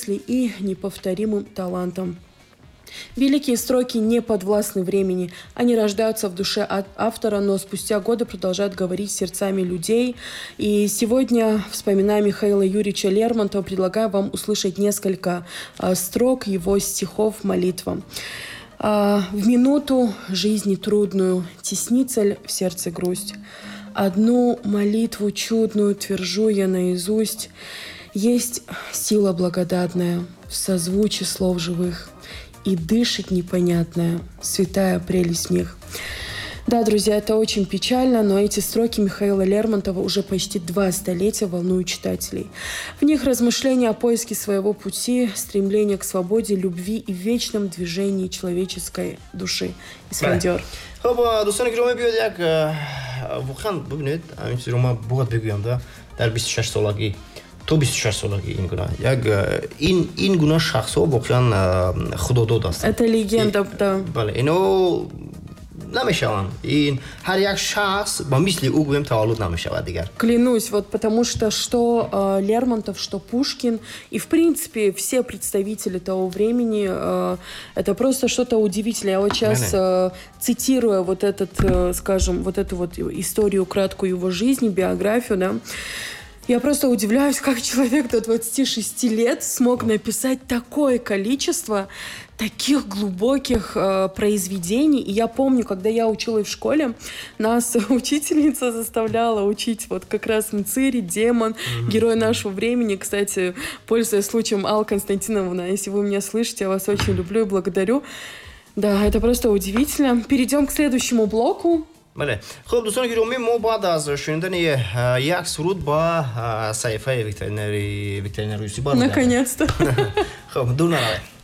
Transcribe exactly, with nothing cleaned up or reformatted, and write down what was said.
мысли и неповторимым талантом. Великие строки не подвластны времени. Они рождаются в душе автора, но спустя годы продолжают говорить сердцами людей. И сегодня, вспоминая Михаила Юрьевича Лермонтова, предлагаю вам услышать несколько а, строк его стихов «Молитва». А, «В минуту жизни трудную теснится ль в сердце грусть. Одну молитву чудную твержу я наизусть. Есть сила благодатная в созвучии слов живых. И дышит непонятная, святая прелесть смех». Да, друзья, это очень печально, но эти строки Михаила Лермонтова уже почти два столетия волнуют читателей. В них размышления о поиске своего пути, стремление к свободе, любви и вечном движении человеческой души. Исфандиор. خب دوستان گرامی بیاد یک واقعا ببینید همین چیزی رو من باید بگویم ده در بیست و شش سالگی تو بیست و شش سالگی این گناه یک این این گناه شخصا واقعا خداداد است. Это легенда, да. بله اینو نمیشوند. این هر یک شخص با مثل او گویم تولد نمیشود دیگر. Клянусь, вот потому что что э, Лермонтов, что Пушкин и в принципе все представители того времени э, это просто что-то удивительное. Я вот сейчас э, цитируя вот этот, э, скажем, вот эту вот историю краткую его жизни, биографию, да. Я просто удивляюсь, как человек до двадцати шести лет смог написать такое количество таких глубоких э, произведений. И я помню, когда я училась в школе, нас учительница заставляла учить вот как раз Мцыри, Демон, mm-hmm. герой нашего времени. Кстати, пользуясь случаем, Алла Константиновна, если вы меня слышите, я вас очень люблю и благодарю. Да, это просто удивительно. Перейдем к следующему блоку. بله خب دوستان گرامی ما بعد از شنیدن یک سرود با صحیفه ویکتورین روسی Наконец-то. خب دور نروید.